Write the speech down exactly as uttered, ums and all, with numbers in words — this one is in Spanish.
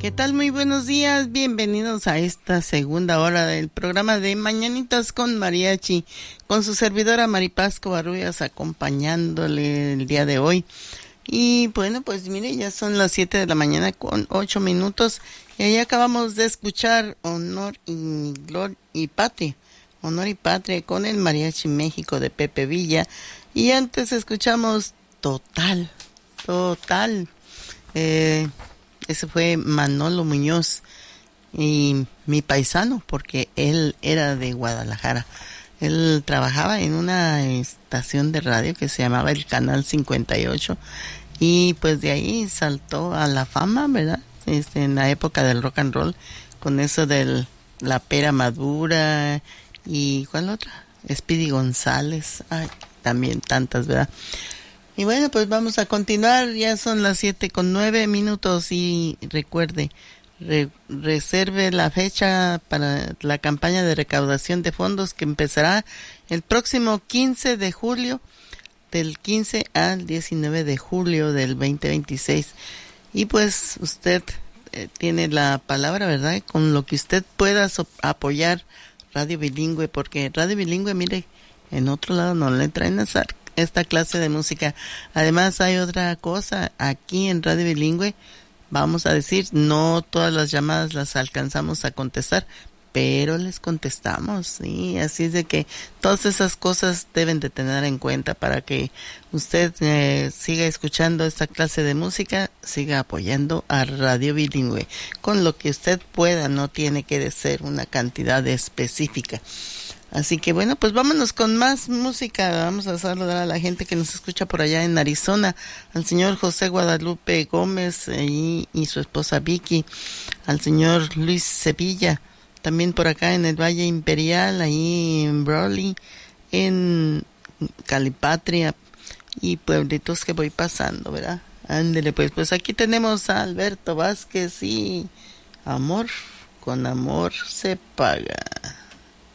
¿Qué tal? Muy buenos días, bienvenidos a esta segunda hora del programa de Mañanitas con Mariachi, con su servidora Maripaz Covarrubias acompañándole el día de hoy. Y bueno, pues mire, ya son las siete de la mañana con ocho minutos y ahí acabamos de escuchar Honor y Gloria y Patria, Honor y Patria con el Mariachi México de Pepe Villa, y antes escuchamos Total, Total, eh... ese fue Manolo Muñoz, y mi paisano, porque él era de Guadalajara. Él trabajaba en una estación de radio que se llamaba el Canal cincuenta y ocho, y pues de ahí saltó a la fama, ¿verdad? Este, en la época del rock and roll, con eso de la pera madura, y ¿cuál otra? Speedy González, ay, también tantas, ¿verdad? Y bueno, pues vamos a continuar, ya son las siete con nueve minutos y recuerde, re, reserve la fecha para la campaña de recaudación de fondos que empezará el próximo quince de julio, del quince al diecinueve de julio del veinte veintiséis. Y pues usted eh, tiene la palabra, ¿verdad? Con lo que usted pueda so- apoyar Radio Bilingüe, porque Radio Bilingüe, mire, en otro lado no le traen azar esta clase de música. Además hay otra cosa, aquí en Radio Bilingüe, vamos a decir, no todas las llamadas las alcanzamos a contestar, pero les contestamos, sí, así es de que todas esas cosas deben de tener en cuenta para que usted eh, siga escuchando esta clase de música, siga apoyando a Radio Bilingüe, con lo que usted pueda, no tiene que ser una cantidad específica. Así que bueno, pues vámonos con más música. Vamos a saludar a la gente que nos escucha por allá en Arizona, al señor José Guadalupe Gómez y, y su esposa Vicky, al señor Luis Sevilla, también por acá en el Valle Imperial, ahí en Brawley, en Calipatria y pueblitos que voy pasando, ¿verdad? Ándele pues, pues aquí tenemos a Alberto Vázquez y Amor, con amor se paga.